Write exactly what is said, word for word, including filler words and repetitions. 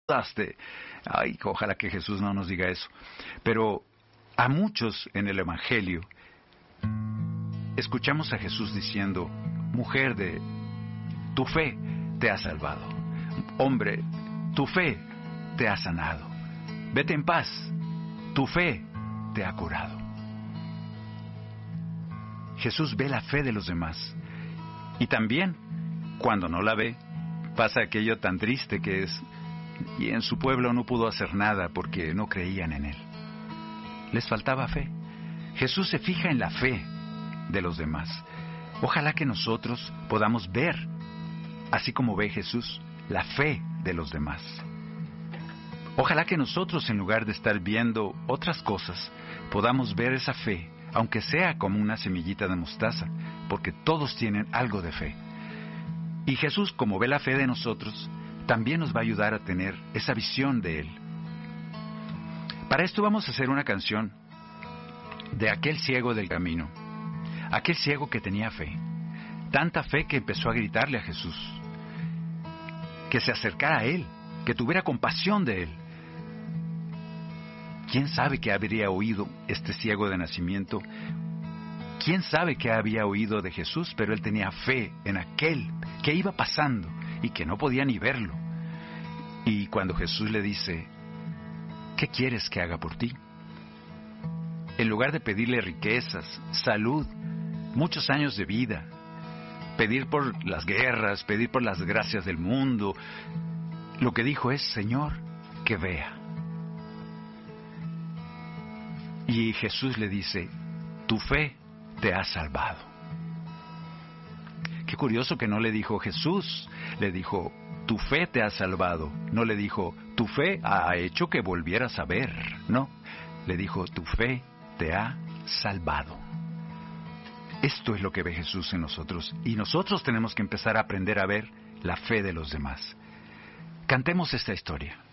dudaste. Ay, ojalá que Jesús no nos diga eso. Pero a muchos en el Evangelio escuchamos a Jesús diciendo: mujer, de tu fe te ha salvado. Hombre, tu fe te ha sanado. Vete en paz, tu fe te ha curado. Jesús ve la fe de los demás. Y también, cuando no la ve, pasa aquello tan triste que es: y en su pueblo no pudo hacer nada porque no creían en él. Les faltaba fe. Jesús se fija en la fe de los demás. Ojalá que nosotros podamos ver, así como ve Jesús, la fe de los demás. Ojalá que nosotros, en lugar de estar viendo otras cosas, podamos ver esa fe, aunque sea como una semillita de mostaza, porque todos tienen algo de fe. Y Jesús, como ve la fe de nosotros, también nos va a ayudar a tener esa visión de Él. Para esto vamos a hacer una canción de aquel ciego del camino, aquel ciego que tenía fe, tanta fe que empezó a gritarle a Jesús, que se acercara a Él, que tuviera compasión de Él. ¿Quién sabe qué habría oído este ciego de nacimiento? ¿Quién sabe qué había oído de Jesús? Pero él tenía fe en aquel que iba pasando y que no podía ni verlo. Y cuando Jesús le dice: ¿qué quieres que haga por ti? En lugar de pedirle riquezas, salud, muchos años de vida, pedir por las guerras, pedir por las gracias del mundo, lo que dijo es: Señor, que vea. Y Jesús le dice: tu fe te ha salvado. Qué curioso que no le dijo Jesús, le dijo: tu fe te ha salvado. No le dijo: tu fe ha hecho que volvieras a ver. No, le dijo: tu fe te ha salvado. Esto es lo que ve Jesús en nosotros, y nosotros tenemos que empezar a aprender a ver la fe de los demás. Cantemos esta historia.